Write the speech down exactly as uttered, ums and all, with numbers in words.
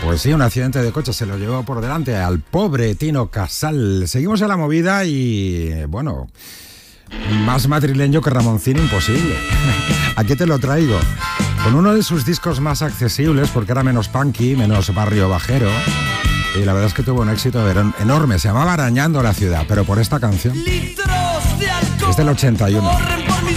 Pues sí, un accidente de coche se lo llevó por delante al pobre Tino Casal. Seguimos en la movida y, bueno, más madrileño que Ramoncín imposible. Aquí te lo traigo. Con uno de sus discos más accesibles, porque era menos punky, menos barrio bajero. Y la verdad es que tuvo un éxito enorme. Se llamaba Arañando la ciudad, pero por esta canción. Es del ochenta y uno.